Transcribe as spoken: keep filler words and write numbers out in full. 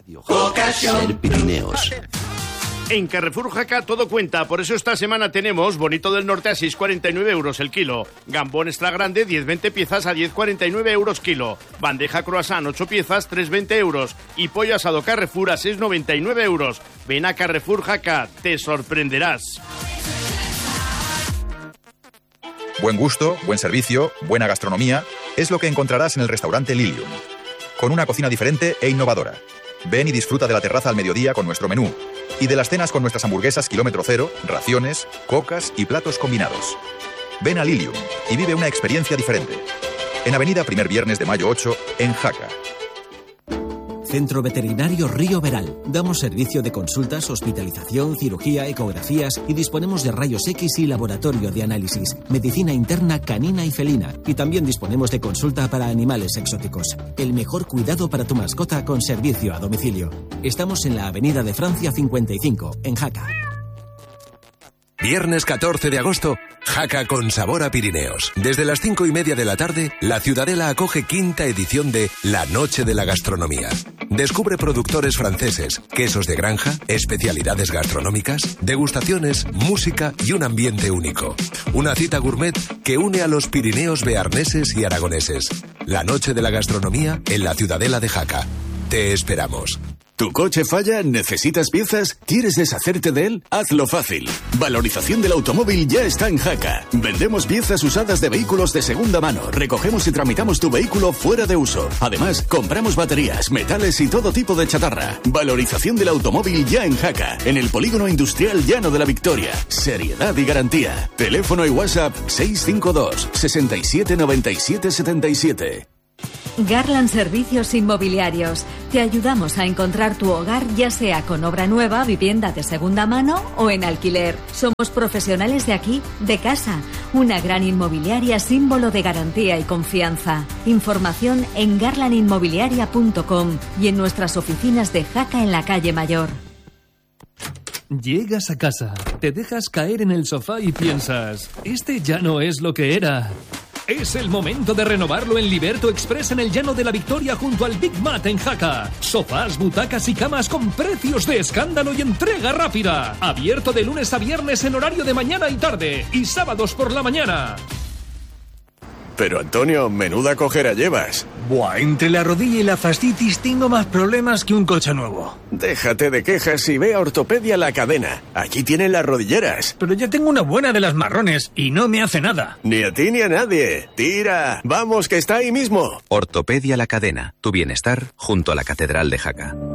Ser Pirineos. En Carrefour Jaca todo cuenta, por eso esta semana tenemos bonito del norte a seis cuarenta y nueve euros el kilo, gambón extra grande diez veinte piezas a diez cuarenta y nueve euros kilo, bandeja croissant ocho piezas tres veinte euros y pollo asado Carrefour a seis noventa y nueve euros. Ven a Carrefour Jaca, te sorprenderás. Buen gusto, buen servicio, buena gastronomía es lo que encontrarás en el restaurante Lilium, con una cocina diferente e innovadora. Ven y disfruta de la terraza al mediodía con nuestro menú y de las cenas con nuestras hamburguesas kilómetro cero, raciones, cocas y platos combinados. Ven a Lilium y vive una experiencia diferente. En Avenida Primer Viernes de Mayo ocho, en Jaca. Centro Veterinario Río Veral. Damos servicio de consultas, hospitalización, cirugía, ecografías y disponemos de rayos X y laboratorio de análisis, medicina interna canina y felina. Y también disponemos de consulta para animales exóticos. El mejor cuidado para tu mascota con servicio a domicilio. Estamos en la Avenida de Francia cincuenta y cinco, en Jaca. Viernes catorce de agosto, Jaca con sabor a Pirineos. Desde las cinco y media de la tarde, la Ciudadela acoge quinta edición de La Noche de la Gastronomía. Descubre productores franceses, quesos de granja, especialidades gastronómicas, degustaciones, música y un ambiente único. Una cita gourmet que une a los Pirineos bearneses y aragoneses. La Noche de la Gastronomía en la Ciudadela de Jaca. Te esperamos. ¿Tu coche falla? ¿Necesitas piezas? ¿Quieres deshacerte de él? Hazlo fácil. Valorización del automóvil ya está en Jaca. Vendemos piezas usadas de vehículos de segunda mano. Recogemos y tramitamos tu vehículo fuera de uso. Además, compramos baterías, metales y todo tipo de chatarra. Valorización del automóvil ya en Jaca. En el Polígono Industrial Llano de la Victoria. Seriedad y garantía. Teléfono y WhatsApp seis cinco dos, seis siete nueve siete siete siete. Garland Servicios Inmobiliarios. Te ayudamos a encontrar tu hogar, ya sea con obra nueva, vivienda de segunda mano o en alquiler. Somos profesionales de aquí, de casa. Una gran inmobiliaria símbolo de garantía y confianza. Información en garland inmobiliaria punto com y en nuestras oficinas de Jaca en la calle Mayor. Llegas a casa, te dejas caer en el sofá y piensas, este ya no es lo que era. Es el momento de renovarlo en Liberto Express en el Llano de la Victoria junto al Big Mat en Jaca. Sofás, butacas y camas con precios de escándalo y entrega rápida. Abierto de lunes a viernes en horario de mañana y tarde y sábados por la mañana. Pero Antonio, menuda cojera llevas. Buah, entre la rodilla y la fascitis tengo más problemas que un coche nuevo. Déjate de quejas y ve a Ortopedia La Cadena. Allí tienen las rodilleras. Pero ya tengo una buena de las marrones y no me hace nada. Ni a ti ni a nadie. Tira, vamos que está ahí mismo. Ortopedia La Cadena. Tu bienestar junto a la Catedral de Jaca.